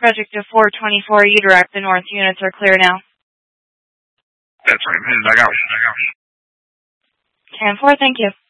Project to 424 U-Direct, the north units are clear now. That's right, I'm heading back out. 10-4, thank you.